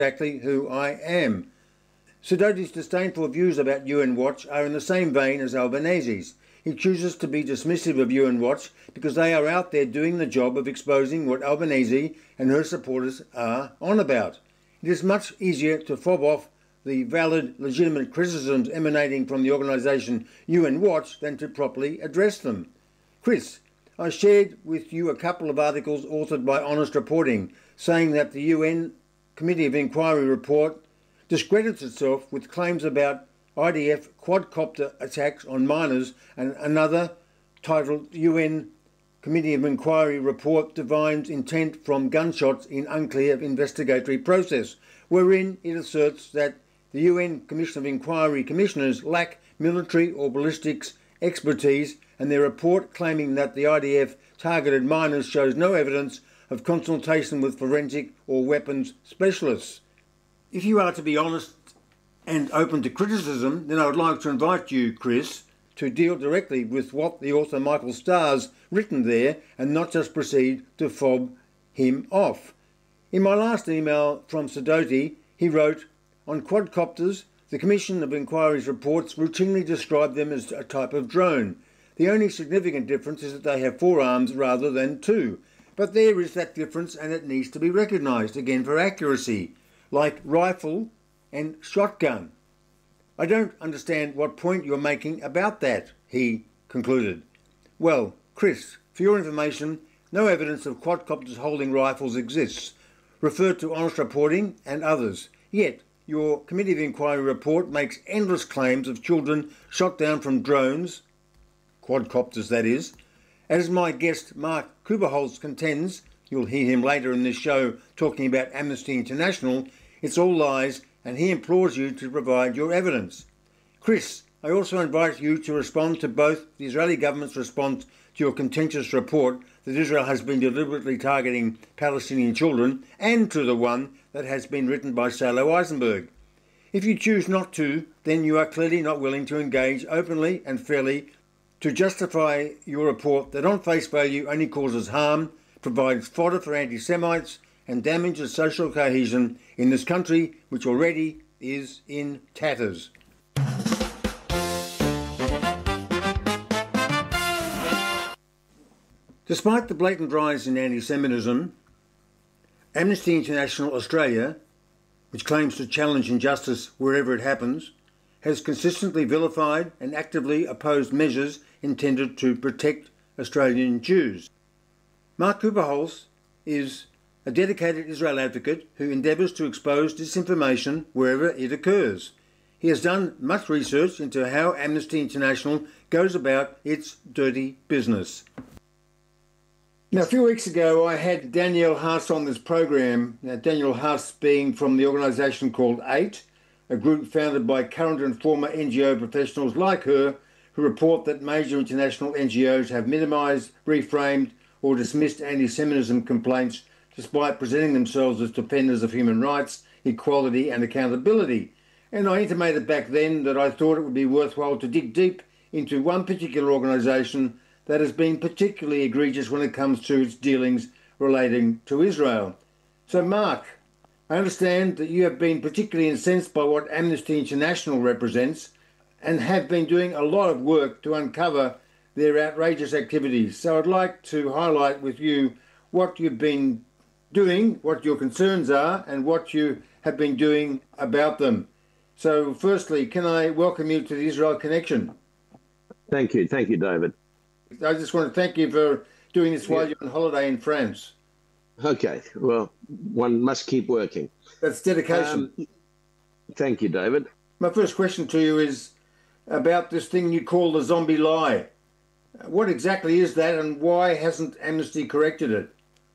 exactly who I am. Sidoti's disdainful views about UN Watch are in the same vein as Albanese's. He chooses to be dismissive of UN Watch because they are out there doing the job of exposing what Albanese and her supporters are on about. It is much easier to fob off the valid, legitimate criticisms emanating from the organisation UN Watch than to properly address them. Chris, I shared with you a couple of articles authored by Honest Reporting saying that the UN Committee of Inquiry report discredits itself with claims about IDF quadcopter attacks on miners, and another titled UN Committee of Inquiry report divines intent from gunshots in unclear investigatory process, wherein it asserts that the UN Commission of Inquiry commissioners lack military or ballistics expertise, and their report claiming that the IDF targeted miners shows no evidence of consultation with forensic or weapons specialists. If you are to be honest and open to criticism, then I would like to invite you, Chris, to deal directly with what the author Michael Starr's written there and not just proceed to fob him off. In my last email from Sidoti, he wrote, on quadcopters, the Commission of Inquiry's reports routinely describe them as a type of drone. The only significant difference is that they have 4 arms rather than 2. But there is that difference, and it needs to be recognised, again for accuracy, like rifle and shotgun. I don't understand what point you're making about that, he concluded. Well, Chris, for your information, no evidence of quadcopters holding rifles exists. Refer to Honest Reporting and others. Yet, your Committee of Inquiry report makes endless claims of children shot down from drones, quadcopters that is. As my guest Mark Kuberholz contends, you'll hear him later in this show talking about Amnesty International, it's all lies, and he implores you to provide your evidence. Chris, I also invite you to respond to both the Israeli government's response to your contentious report that Israel has been deliberately targeting Palestinian children and to the one that has been written by Salo Eisenberg. If you choose not to, then you are clearly not willing to engage openly and fairly to justify your report that on face value only causes harm, provides fodder for anti-Semites and damages social cohesion in this country which already is in tatters. Despite the blatant rise in anti-Semitism, Amnesty International Australia, which claims to challenge injustice wherever it happens, has consistently vilified and actively opposed measures intended to protect Australian Jews. Mark Kuberholz is a dedicated Israel advocate who endeavours to expose disinformation wherever it occurs. He has done much research into how Amnesty International goes about its dirty business. Now, a few weeks ago, I had Danielle Haas on this program. Now, Danielle Haas being from the organisation called AIT, a group founded by current and former NGO professionals like her who report that major international NGOs have minimised, reframed or dismissed anti-Semitism complaints despite presenting themselves as defenders of human rights, equality and accountability. And I intimated back then that I thought it would be worthwhile to dig deep into one particular organisation that has been particularly egregious when it comes to its dealings relating to Israel. So Mark, I understand that you have been particularly incensed by what Amnesty International represents and have been doing a lot of work to uncover their outrageous activities. So I'd like to highlight with you what you've been doing, what your concerns are, and what you have been doing about them. So firstly, can I welcome you to the Israel Connection? Thank you, David. I just want to thank you for doing this while you're on holiday in France. Okay, well, one must keep working. That's dedication. Thank you, David. My first question to you is about this thing you call the zombie lie. What exactly is that, and why hasn't Amnesty corrected it?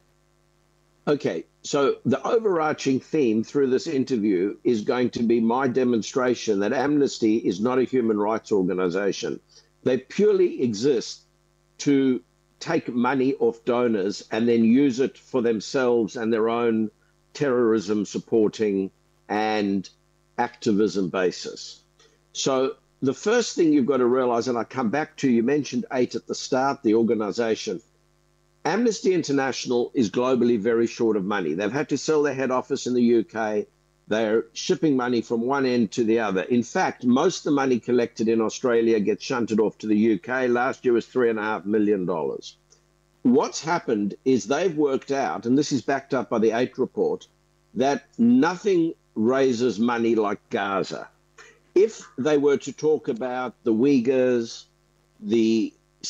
Okay, so the overarching theme through this interview is going to be my demonstration that Amnesty is not a human rights organization. They purely exist to take money off donors and then use it for themselves and their own terrorism supporting and activism basis. So the first thing you've got to realize, and I come back to, you mentioned AIT at the start, the organization. Amnesty International is globally very short of money. They've had to sell their head office in the UK They're shipping money from one end to the other. In fact, most of the money collected in Australia gets shunted off to the UK. Last year was $3.5 million. What's happened is they've worked out, and this is backed up by the 8 report, that nothing raises money like Gaza. If they were to talk about the Uyghurs, the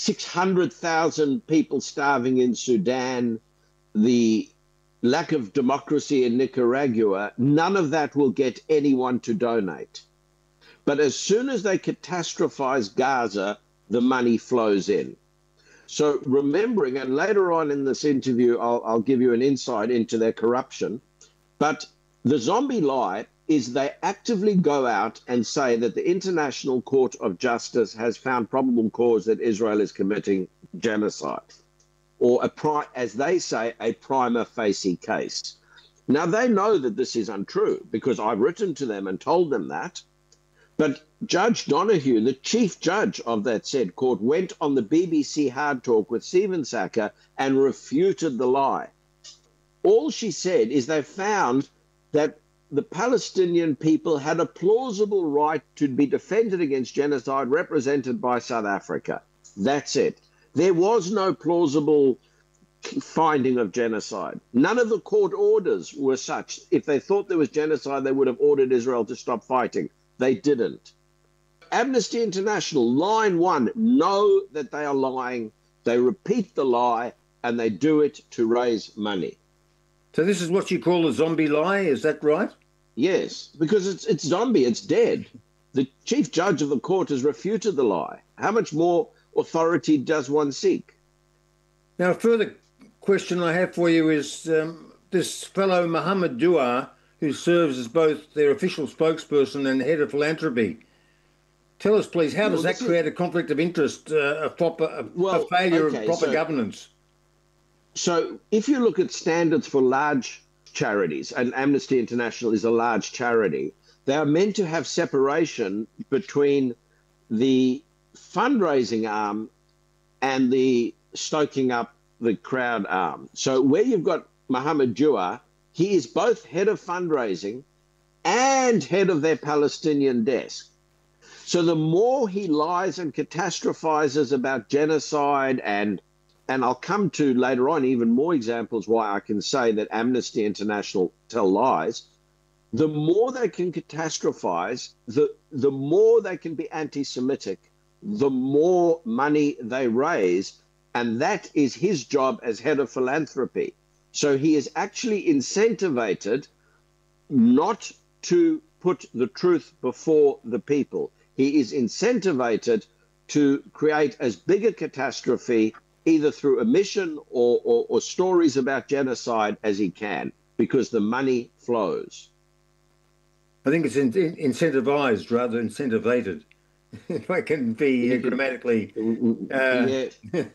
600,000 people starving in Sudan, the lack of democracy in Nicaragua, none of that will get anyone to donate. But as soon as they catastrophize Gaza, the money flows in. So remembering, and later on in this interview, I'll give you an insight into their corruption, but the zombie lie is they actively go out and say that the International Court of Justice has found probable cause that Israel is committing genocide, or as they say, a prima facie case. Now, they know that this is untrue because I've written to them and told them that. But Judge Donoghue, the chief judge of that said court, went on the BBC Hard Talk with Stephen Sackur and refuted the lie. All she said is they found that the Palestinian people had a plausible right to be defended against genocide represented by South Africa. That's it. There was no plausible finding of genocide. None of the court orders were such. If they thought there was genocide, they would have ordered Israel to stop fighting. They didn't. Amnesty International, line 1, know that they are lying. They repeat the lie, and they do it to raise money. So this is what you call a zombie lie, is that right? Yes, because it's zombie, it's dead. The chief judge of the court has refuted the lie. How much more authority does one seek? Now, a further question I have for you is this fellow Mohammed Duar, who serves as both their official spokesperson and head of philanthropy. Tell us, please, how does that create a conflict of interest, a failure of proper governance? So if you look at standards for large charities, and Amnesty International is a large charity, they are meant to have separation between the fundraising arm and the stoking up the crowd arm. So where you've got Mohammed Duar, he is both head of fundraising and head of their Palestinian desk. So the more he lies and catastrophizes about genocide, and I'll come to later on even more examples why I can say that Amnesty International tell lies, the more they can catastrophize, the more they can be anti-Semitic, the more money they raise, and that is his job as head of philanthropy. So he is actually incentivated not to put the truth before the people. He is incentivated to create as big a catastrophe, either through omission or stories about genocide, as he can, because the money flows. I think it's incentivized rather than incentivated, if I can be grammatically. Yeah,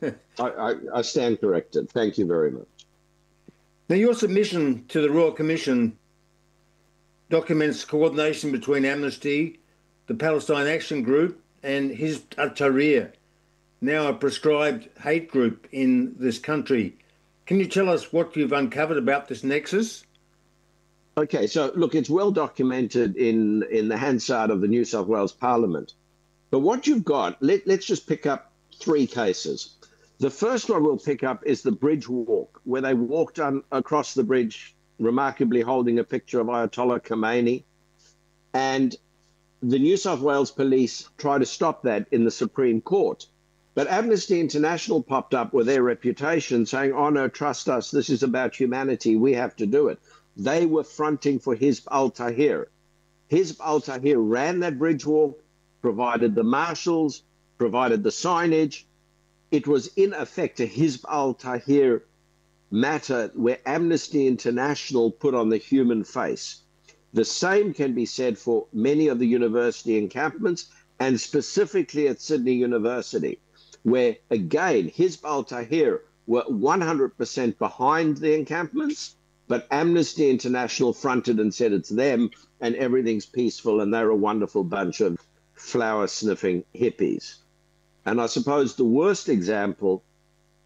I stand corrected. Thank you very much. Now, your submission to the Royal Commission documents coordination between Amnesty, the Palestine Action Group, and Hizb ut-Tahrir, now a proscribed hate group in this country. Can you tell us what you've uncovered about this nexus? Okay, so look, it's well documented in the Hansard of the New South Wales Parliament. But what you've got, let's just pick up 3 cases. The first one we'll pick up is the bridge walk, where they walked across the bridge, remarkably holding a picture of Ayatollah Khomeini. And the New South Wales police tried to stop that in the Supreme Court. But Amnesty International popped up with their reputation saying, oh no, trust us, this is about humanity, we have to do it. They were fronting for Hizb ut-Tahrir. Hizb ut-Tahrir ran that bridge walk, provided the marshals, provided the signage. It was in effect a Hizb ut-Tahrir matter where Amnesty International put on the human face. The same can be said for many of the university encampments, and specifically at Sydney University, where, again, Hizb ut-Tahrir were 100% behind the encampments, but Amnesty International fronted and said it's them and everything's peaceful and they're a wonderful bunch of flower-sniffing hippies. And I suppose the worst example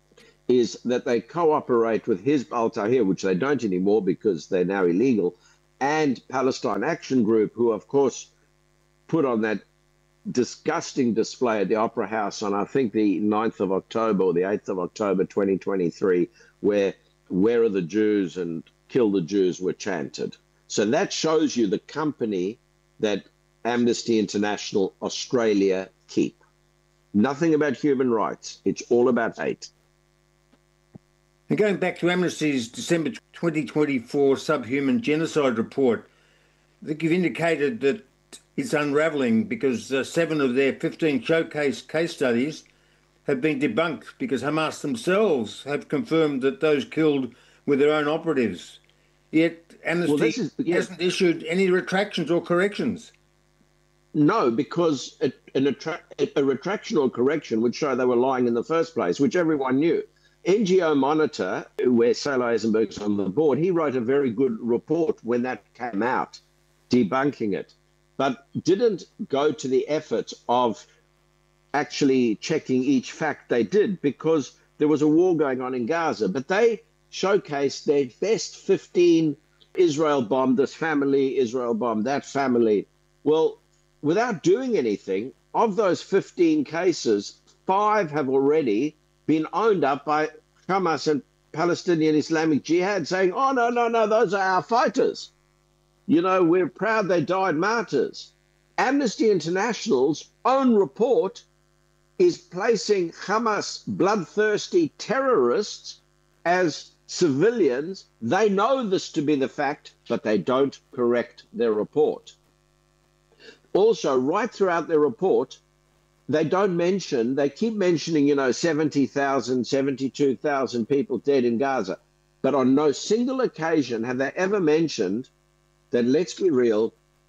is that they cooperate with Hizb ut-Tahrir, which they don't anymore because they're now illegal, and Palestine Action Group, who, of course, put on that disgusting display at the Opera House on, I think, the 9th of October or the 8th of October 2023, where are the Jews and kill the Jews were chanted. So that shows you the company that Amnesty International Australia keep. Nothing about human rights. It's all about hate. And going back to Amnesty's December 2024 Subhuman Genocide Report, I think you've indicated that it's unravelling because 7 of their 15 showcase case studies have been debunked because Hamas themselves have confirmed that those killed were their own operatives. Yet Amnesty hasn't issued any retractions or corrections. No, because a retraction or correction would show they were lying in the first place, which everyone knew. NGO Monitor, where Salo Eisenberg's on the board, he wrote a very good report when that came out, debunking it, but didn't go to the effort of actually checking each fact they did because there was a war going on in Gaza. But they showcased their best 15. Israel bombed this family, Israel bombed that family. Well, without doing anything, of those 15 cases, 5 have already been owned up by Hamas and Palestinian Islamic Jihad, saying, oh, no, those are our fighters. You know, we're proud they died martyrs. Amnesty International's own report is placing Hamas bloodthirsty terrorists as civilians. They know this to be the fact, but they don't correct their report. Also, right throughout their report, they keep mentioning, 70,000, 72,000 people dead in Gaza. But on no single occasion have they ever mentioned that, let's be real,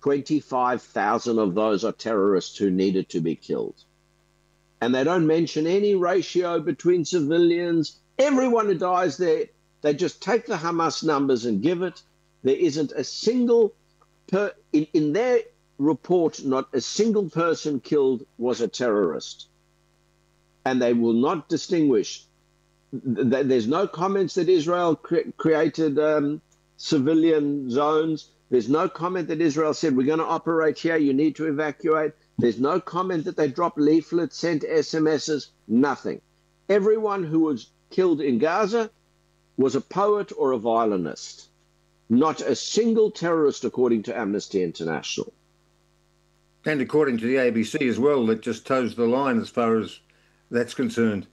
25,000 of those are terrorists who needed to be killed. And they don't mention any ratio between civilians. Everyone who dies there, they just take the Hamas numbers and give it. There isn't a single, in their report, not a single person killed was a terrorist. And they will not distinguish. There's no comments that Israel created civilian zones. There's no comment that Israel said, we're going to operate here, you need to evacuate. There's no comment that they dropped leaflets, sent SMSs, nothing. Everyone who was killed in Gaza was a poet or a violinist. Not a single terrorist, according to Amnesty International. And according to the ABC as well, that just toes the line as far as that's concerned.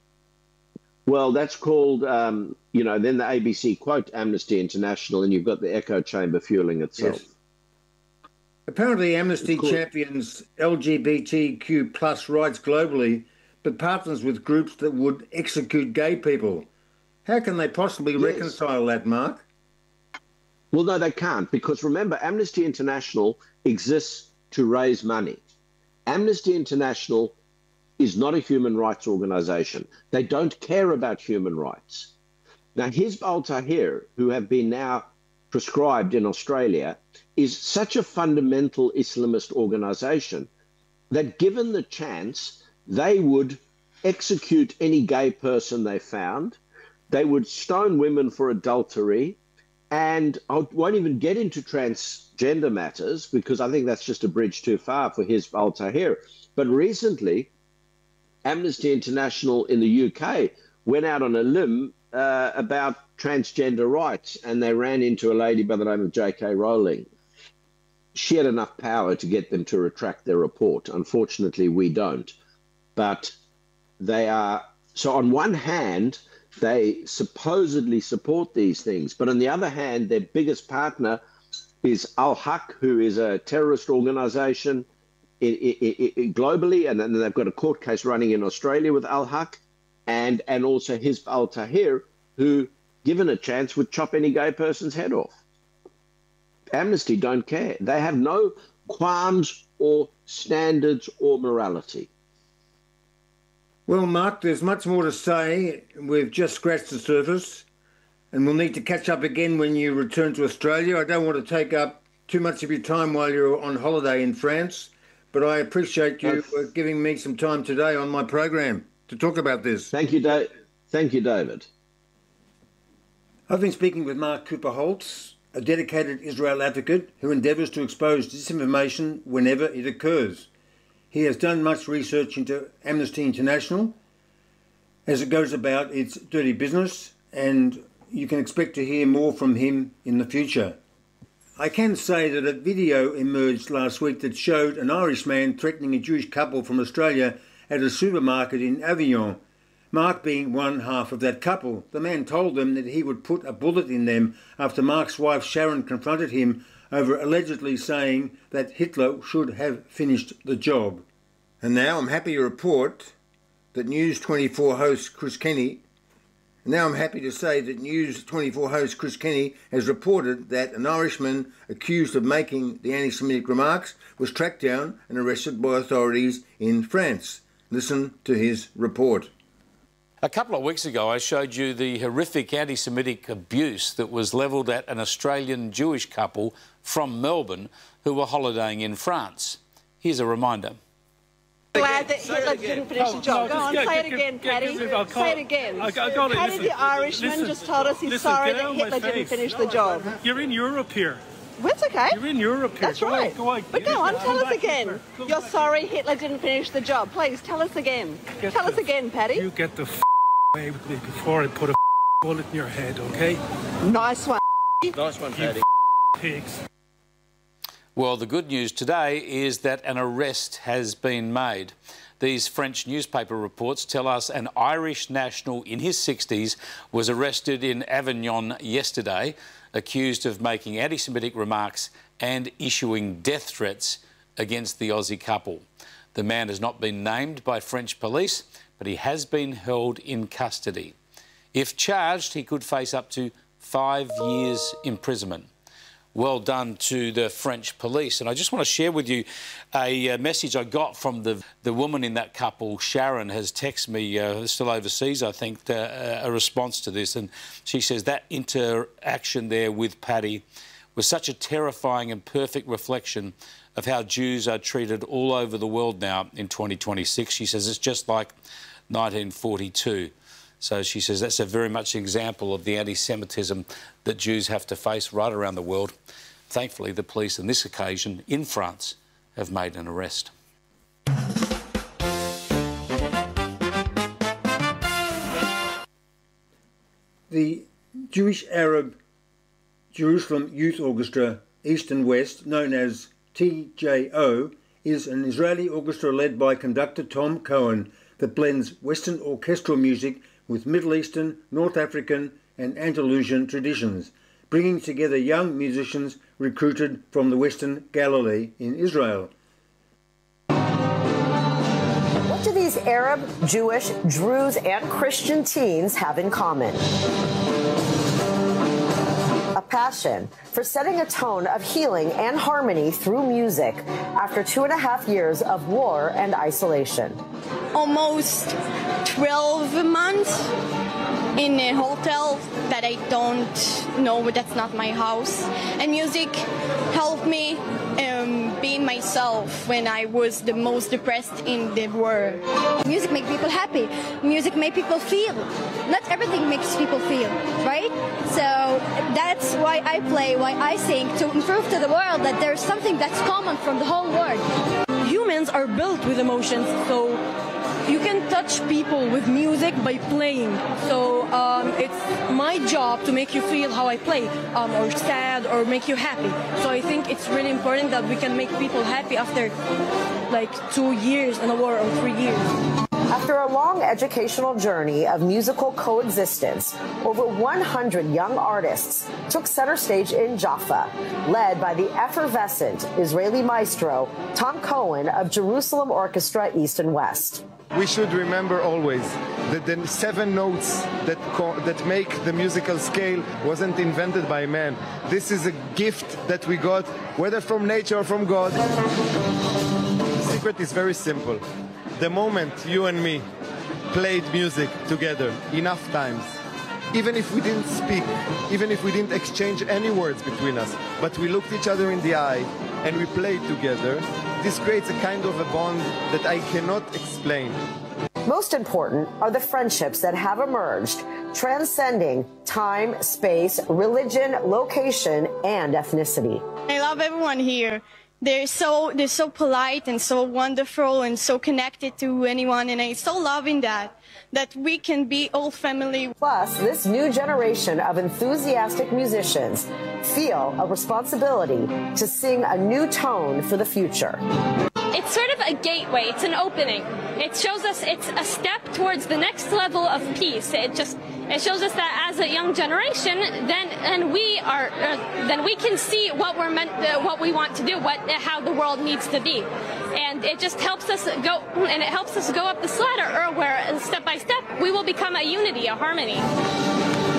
Well, that's called, then the ABC quote Amnesty International, and you've got the echo chamber fueling itself. Yes. Apparently, Amnesty champions LGBTQ plus rights globally, but partners with groups that would execute gay people. How can they possibly reconcile that, Mark? Well, no, they can't, because remember, Amnesty International exists to raise money. Amnesty International is not a human rights organization. They don't care about human rights. Now, Hizb ut-Tahrir, who have been now prescribed in Australia, is such a fundamental Islamist organization that given the chance, they would execute any gay person they found. They would stone women for adultery. And I won't even get into transgender matters because I think that's just a bridge too far for Hizb ut-Tahrir. But recently, Amnesty International in the UK went out on a limb about transgender rights, and they ran into a lady by the name of J.K. Rowling. She had enough power to get them to retract their report. Unfortunately, we don't. But they are, so on one hand, they supposedly support these things, but on the other hand, their biggest partner is Al-Haq, who is a terrorist organization globally, and then they've got a court case running in Australia with Al-Haq, and also Hizb ut-Tahrir, who, given a chance, would chop any gay person's head off. Amnesty don't care. They have no qualms or standards or morality. Well, Mark, there's much more to say. We've just scratched the surface, and we'll need to catch up again when you return to Australia. I don't want to take up too much of your time while you're on holiday in France, but I appreciate you giving me some time today on my program to talk about this. Thank you, David. I've been speaking with Mark Cooper Holtz, a dedicated Israel advocate who endeavours to expose disinformation whenever it occurs. He has done much research into Amnesty International as it goes about its dirty business, and you can expect to hear more from him in the future. I can say that a video emerged last week that showed an Irish man threatening a Jewish couple from Australia at a supermarket in Avignon, Mark being one half of that couple. The man told them that he would put a bullet in them after Mark's wife Sharon confronted him over allegedly saying that Hitler should have finished the job. And now I'm happy to report that News 24 host Chris Kenny has reported that an Irishman accused of making the anti-Semitic remarks was tracked down and arrested by authorities in France. Listen to his report. A couple of weeks ago, I showed you the horrific anti-Semitic abuse that was levelled at an Australian Jewish couple from Melbourne who were holidaying in France. Here's a reminder. Glad that Hitler didn't finish the job. Go on, say it again, Paddy. Say it again. Paddy the Irishman just told us he's sorry that Hitler didn't finish the job. You're in Europe here. That's okay. You're in Europe here. That's right. But go on, tell us again. You're sorry Hitler didn't finish the job. Please, tell us again. Tell us again, Paddy. You get the away with me before I put a bullet in your head, okay? Nice one. Nice one, Paddy. Pigs. Well, the good news today is that an arrest has been made. These French newspaper reports tell us an Irish national in his 60s was arrested in Avignon yesterday, accused of making anti-Semitic remarks and issuing death threats against the Aussie couple. The man has not been named by French police, but he has been held in custody. If charged, he could face up to 5 years imprisonment. Well done to the French police. And I just want to share with you a message I got from the woman in that couple. Sharon has texted me, still overseas, I think, a response to this. And she says that interaction there with Paddy was such a terrifying and perfect reflection of how Jews are treated all over the world now in 2026. She says it's just like 1942. So she says that's a very much example of the anti-Semitism that Jews have to face right around the world. Thankfully, the police on this occasion in France have made an arrest. The Jewish Arab Jerusalem Youth Orchestra East and West, known as TJO, is an Israeli orchestra led by conductor Tom Cohen that blends Western orchestral music with Middle Eastern, North African and Andalusian traditions, bringing together young musicians recruited from the Western Galilee in Israel. What do these Arab, Jewish, Druze and Christian teens have in common? A passion for setting a tone of healing and harmony through music after 2.5 years of war and isolation. Almost 12 months in a hotel that I don't know, that's not my house. And music helped me be myself when I was the most depressed in the world. Music makes people happy. Music makes people feel. Not everything makes people feel, right? So that's why I play, why I sing, to prove to the world that there's something that's common from the whole world. Humans are built with emotions, so you can touch people with music by playing. So it's my job to make you feel how I play, or sad, or make you happy. So I think it's really important that we can make people happy after like 2 years in a war or 3 years. After a long educational journey of musical coexistence, over 100 young artists took center stage in Jaffa, led by the effervescent Israeli maestro Tom Cohen of Jerusalem Orchestra East and West. We should remember always that the 7 notes that make the musical scale wasn't invented by man. This is a gift that we got, whether from nature or from God. The secret is very simple. The moment you and me played music together enough times, even if we didn't speak, even if we didn't exchange any words between us, but we looked each other in the eye and we played together, this creates a kind of a bond that I cannot explain. Most important are the friendships that have emerged, transcending time, space, religion, location, and ethnicity. I love everyone here. They're so polite and so wonderful and so connected to anyone, and I'm so loving that we can be all family. Plus, this new generation of enthusiastic musicians feel a responsibility to sing a new tone for the future. It's sort of a gateway. It's an opening. It shows us it's a step towards the next level of peace. It shows us that as a young generation, then we can see what we're meant, what we want to do, how the world needs to be, and it just helps us go, and it helps us go up this ladder, where step by step we will become a unity, a harmony.